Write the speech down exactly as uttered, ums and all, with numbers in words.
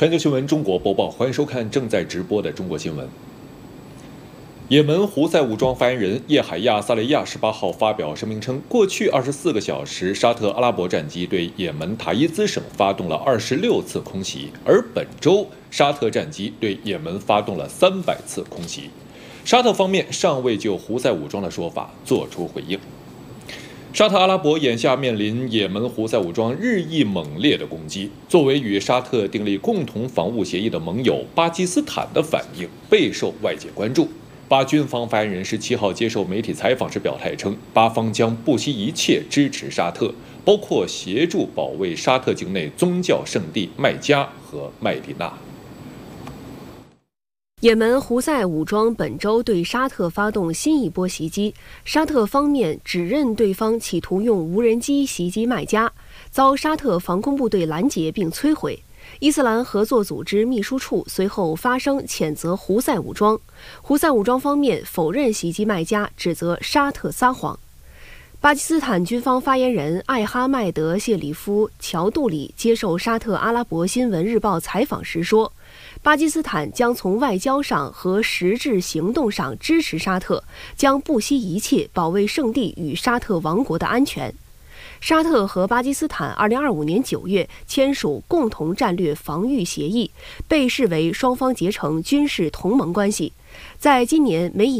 全球新闻中国播报，欢迎收看正在直播的中国新闻。也门胡塞武装发言人叶海亚·萨雷亚十八号发表声明称，过去二十四个小时，沙特阿拉伯战机对也门塔伊兹省发动了二十六次空袭，而本周沙特战机对也门发动了三百次空袭。沙特方面尚未就胡塞武装的说法作出回应。沙特阿拉伯眼下面临也门胡塞武装日益猛烈的攻击，作为与沙特订立共同防务协议的盟友，巴基斯坦的反应备受外界关注。巴军方发言人十七号接受媒体采访时表态称，巴方将不惜一切支持沙特，包括协助保卫沙特境内宗教圣地麦加和麦地那。 也门胡塞武装本周对沙特发动新一波袭击，沙特方面指认对方企图用无人机袭击麦加，遭沙特防空部队拦截并摧毁。伊斯兰合作组织秘书处随后发声谴责胡塞武装，胡塞武装方面否认袭击麦加，指责沙特撒谎。巴基斯坦军方发言人艾哈迈德·谢里夫·乔杜里接受沙特阿拉伯新闻日报采访时说，巴基斯坦将从外交上和实质行动上支持沙特，将不惜一切保卫圣地与沙特王国的安全。沙特和巴基斯坦二零二五年九月签署共同战略防御协议，被视为双方结成军事同盟关系。在今年每以